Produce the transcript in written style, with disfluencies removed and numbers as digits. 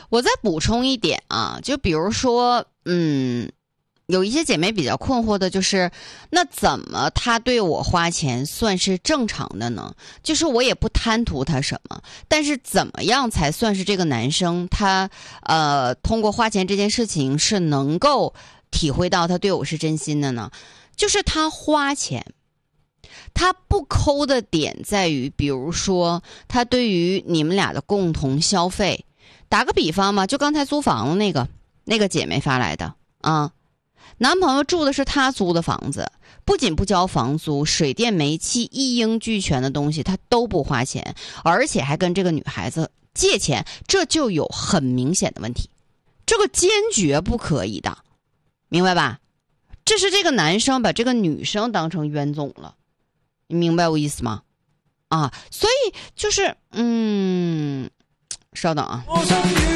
我再补充一点啊，就比如说，有一些姐妹比较困惑的就是，那怎么他对我花钱算是正常的呢？就是我也不贪图他什么，但是怎么样才算是这个男生他通过花钱这件事情是能够体会到他对我是真心的呢？就是他花钱，他不抠的点在于，比如说他对于你们俩的共同消费，打个比方嘛，就刚才租房子那个姐妹发来的啊。男朋友住的是他租的房子，不仅不交房租，水电煤气一应俱全的东西他都不花钱，而且还跟这个女孩子借钱，这就有很明显的问题，这个坚决不可以的，明白吧？这是这个男生把这个女生当成冤种了，你明白我意思吗？啊，所以就是稍等啊。